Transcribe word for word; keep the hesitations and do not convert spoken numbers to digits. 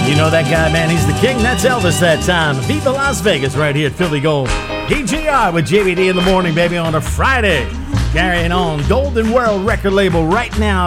You know that guy, man. He's the king. That's Elvis that time. Viva Las Vegas right here at Philly Gold. P G R with J B D in the morning, baby, on a Friday. Carrying on. Golden World record label right now.